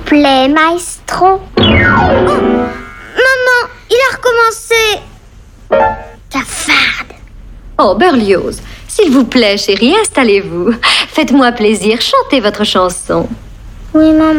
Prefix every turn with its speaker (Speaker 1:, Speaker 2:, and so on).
Speaker 1: plaît, maestro. Oh, maman, il a recommencé. Cafarde.
Speaker 2: Oh, Berlioz, s'il vous plaît, chérie, installez-vous. Faites-moi plaisir, chantez votre chanson.
Speaker 1: Oui, maman.